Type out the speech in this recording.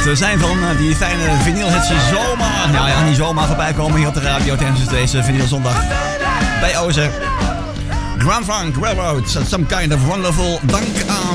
zijn van die fijne vinylhits die zomaar, nou ja, niet zomaar voorbij komen hier op de radio tijdens deze vinylzondag bij Oze. Grand Funk Railroad, Some Kind of Wonderful. Dank aan